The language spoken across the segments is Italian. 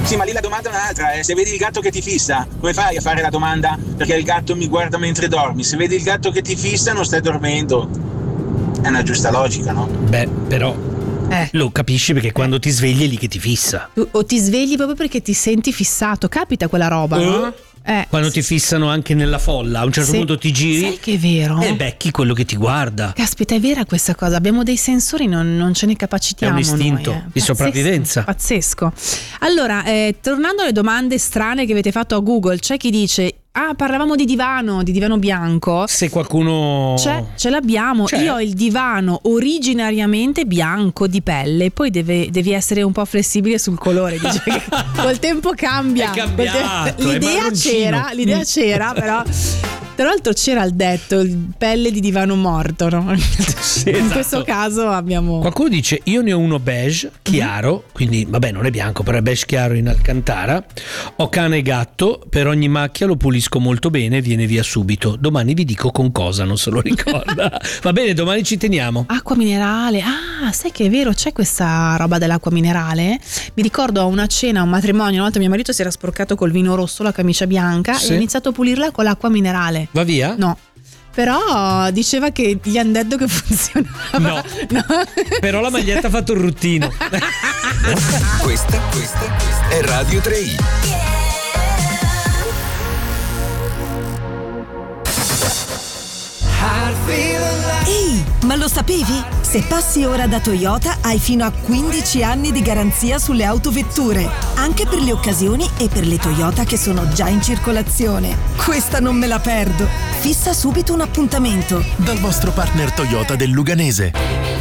Sì, ma lì la domanda è un'altra, se vedi il gatto che ti fissa, come fai a fare la domanda perché il gatto mi guarda mentre dormi? Se vedi il gatto che ti fissa non stai dormendo. È una giusta logica, no? Beh, però lo capisci perché quando ti svegli è lì che ti fissa. O ti svegli proprio perché ti senti fissato, capita quella roba, no? Quando ti fissano anche nella folla, a un certo punto ti giri. Sai che è vero? E becchi quello che ti guarda. Caspita, è vera questa cosa. Abbiamo dei sensori, non ce ne capacitiamo. È un istinto noi, di sopravvivenza. Pazzesco. Allora, tornando alle domande strane che avete fatto a Google, c'è chi dice: parlavamo di divano bianco. Se qualcuno ce l'abbiamo. C'è. Io ho il divano originariamente bianco di pelle, poi devi essere un po' flessibile sul colore. Dice che col tempo cambia. È cambiato, L'idea c'era, però. Tra l'altro c'era il detto pelle di divano morto, no? Sì, in esatto. questo caso abbiamo. Qualcuno dice: io ne ho uno beige chiaro, quindi vabbè non è bianco, però è beige chiaro in Alcantara. Ho cane e gatto, per ogni macchia lo pulisco molto bene e viene via subito. Domani vi dico con cosa, non se lo ricorda. Va bene, domani ci teniamo. Acqua minerale, sai che è vero, c'è questa roba dell'acqua minerale? Mi ricordo a una cena, a un matrimonio, una volta mio marito si era sporcato col vino rosso la camicia bianca e ha iniziato a pulirla con l'acqua minerale. Va via? No. Però diceva che gli hanno detto che funzionava. No. Però la maglietta ha fatto il ruttino. Questa è Radio 3i. Ehi, ma lo sapevi? Se passi ora da Toyota hai fino a 15 anni di garanzia sulle autovetture, anche per le occasioni e per le Toyota che sono già in circolazione. Questa non me la perdo. Fissa subito un appuntamento dal vostro partner Toyota del Luganese.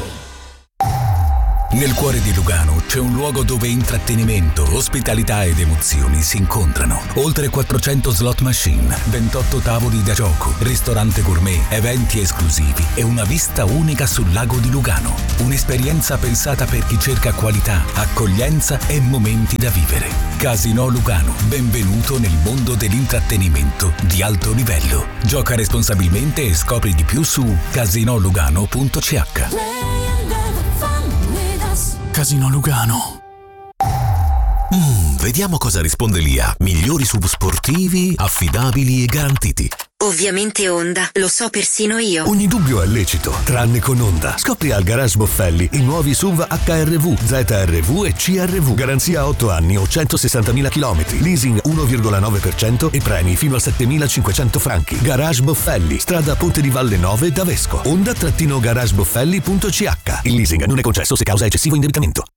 Nel cuore di Lugano c'è un luogo dove intrattenimento, ospitalità ed emozioni si incontrano. Oltre 400 slot machine, 28 tavoli da gioco, ristorante gourmet, eventi esclusivi e una vista unica sul lago di Lugano. Un'esperienza pensata per chi cerca qualità, accoglienza e momenti da vivere. Casino Lugano, benvenuto nel mondo dell'intrattenimento di alto livello. Gioca responsabilmente e scopri di più su casinolugano.ch. Casino Lugano. Vediamo cosa risponde Lia. Migliori SUV sportivi, affidabili e garantiti. Ovviamente Honda, lo so persino io. Ogni dubbio è lecito, tranne con Honda. Scopri al Garage Boffelli i nuovi SUV HRV, ZRV e CRV. Garanzia 8 anni o 160.000 km. Leasing 1,9% e premi fino a 7.500 franchi. Garage Boffelli, strada Ponte di Valle 9 da Vesco. Honda-garageboffelli.ch. Il leasing non è concesso se causa eccessivo indebitamento.